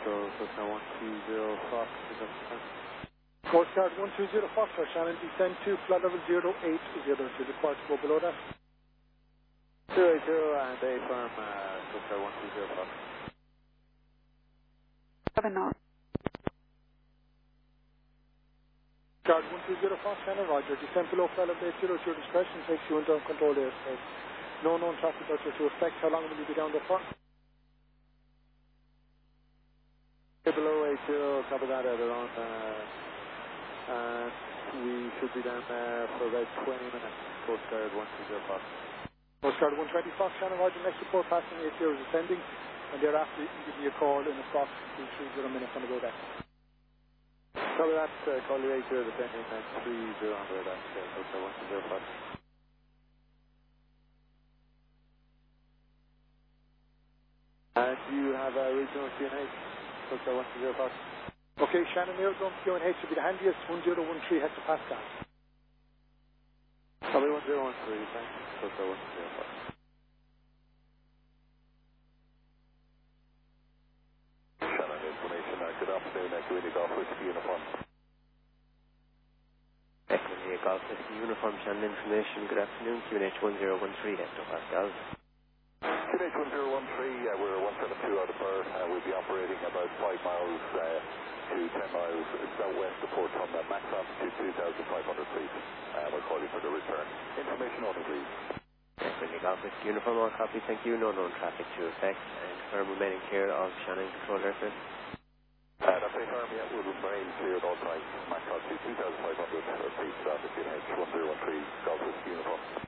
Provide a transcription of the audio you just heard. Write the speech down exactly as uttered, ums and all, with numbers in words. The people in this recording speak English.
so Cessna one two zero Fox, is that the time? Coast Guard one two zero Fox, or Shannon, descend to flight level zero eight zero. Do you require to go below that? zero eight zero and A firm, uh, Coast Guard one two zero Fox. Seven knots. Guard one two zero Fox, Shannon, roger. Descend below flight level eight zero at your discretion, takes you into uncontrolled airspace. No known traffic that you're to affect. How long will you be down there for? Below eight zero, copy that out around, uh, and we should be down there for about twenty minutes, Coast Guard one two zero Fox. Coast Guard one twenty Fox, Shannon, roger. Next report passing eight zero is ascending, and thereafter you can give me a call in approximately three zero minutes on the go back. Copy that, uh, call you eight zero descending and three zero on the way back, uh, Coast Guard one two zero Fox. And you have a regional Q and H, Coast Guard one two zero Fox. Okay, Shannon, Aerodrome Q and H should be the handiest, one zero one three hectopascal. Copy one zero one three, thanks, Coast Guard one two zero Fox. Shannon, information, uh, good afternoon, uh, Gwynny Golf Whiskey Uniform. Equity Golf Whiskey Uniform, Shannon, information, good afternoon, Q and H one zero one three hectopascal. Q N H one zero one three, uh, we're one seven two out of Bird. Uh, we'll be operating about five miles uh, to ten miles southwest of Port Tonga, max altitude two thousand five hundred feet. Uh, we'll call you for the return. Information only, please. Equity Golf Whiskey Uniform, all copy, thank you, no known traffic to affect, and firm remaining clear of Shannon controlled airfield. Uh, that's a firm, yeah, we'll remain clear at all times. Max altitude two thousand five hundred feet, uh, the Q N H one zero one three, Golf Whiskey Uniform.